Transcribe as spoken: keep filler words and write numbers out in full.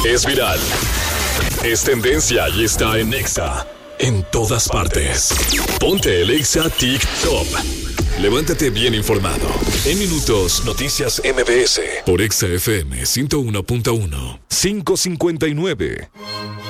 Es viral. Es tendencia y está en Exa. En todas partes. Ponte el Exa TikTok. Levántate bien informado. En minutos, Noticias M B S. Por Exa F M ciento uno punto uno. cinco cincuenta y nueve.